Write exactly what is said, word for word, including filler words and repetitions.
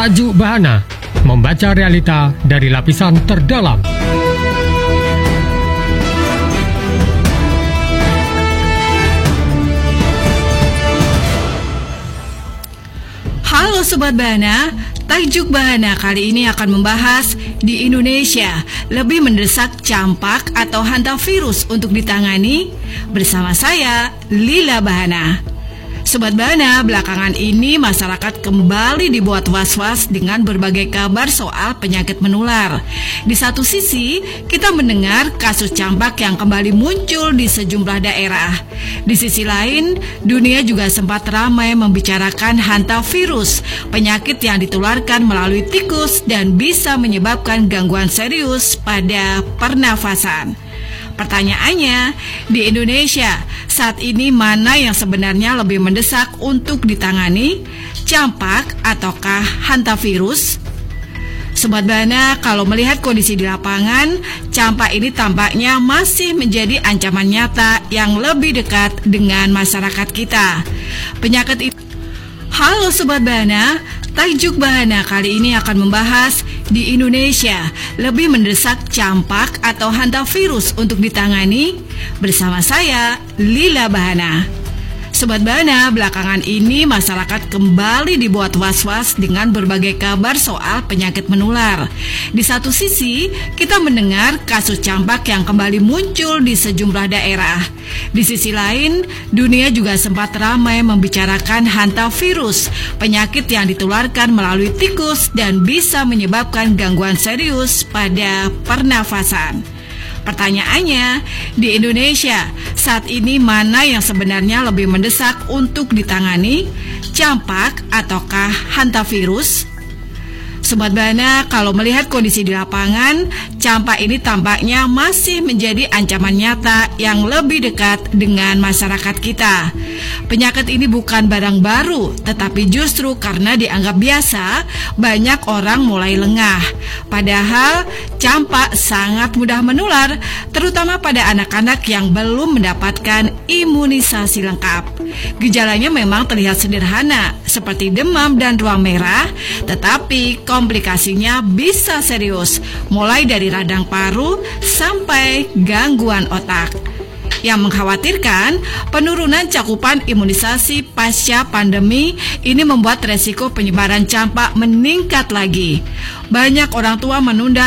Tajuk Bahana, membaca realita dari lapisan terdalam. Halo Sobat Bahana, tajuk Bahana kali ini akan membahas di Indonesia lebih mendesak campak atau hantavirus untuk ditangani. Bersama saya, Lila Bahana. Sobat Bahana, belakangan ini masyarakat kembali dibuat was-was dengan berbagai kabar soal penyakit menular. Di satu sisi, kita mendengar kasus campak yang kembali muncul di sejumlah daerah. Di sisi lain, dunia juga sempat ramai membicarakan hantavirus, penyakit yang ditularkan melalui tikus dan bisa menyebabkan gangguan serius pada pernafasan. Pertanyaannya, di Indonesia saat ini mana yang sebenarnya lebih mendesak untuk ditangani, campak ataukah hantavirus? Sobat Bahana, kalau melihat kondisi di lapangan, campak ini tampaknya masih menjadi ancaman nyata yang lebih dekat dengan masyarakat kita. Penyakit itu Halo Sobat Bahana, tajuk Bahana kali ini akan membahas di Indonesia lebih mendesak campak atau hantavirus untuk ditangani. Bersama saya, Lila Bahana. Sobat Bahana, belakangan ini masyarakat kembali dibuat was-was dengan berbagai kabar soal penyakit menular. Di satu sisi, kita mendengar kasus campak yang kembali muncul di sejumlah daerah. Di sisi lain, dunia juga sempat ramai membicarakan hantavirus, penyakit yang ditularkan melalui tikus dan bisa menyebabkan gangguan serius pada pernafasan. Pertanyaannya, di Indonesia saat ini mana yang sebenarnya lebih mendesak untuk ditangani, campak ataukah hantavirus? Sobat Bahana, kalau melihat kondisi di lapangan, campak ini tampaknya masih menjadi ancaman nyata yang lebih dekat dengan masyarakat kita. Penyakit ini bukan barang baru, tetapi justru karena dianggap biasa, banyak orang mulai lengah. Padahal, campak sangat mudah menular, terutama pada anak-anak yang belum mendapatkan imunisasi lengkap. Gejalanya memang terlihat sederhana, seperti demam dan ruam merah, tetapi komplikasinya bisa serius, mulai dari radang paru sampai gangguan otak. Yang mengkhawatirkan, penurunan cakupan imunisasi pasca pandemi ini membuat resiko penyebaran campak meningkat lagi. Banyak orang tua menunda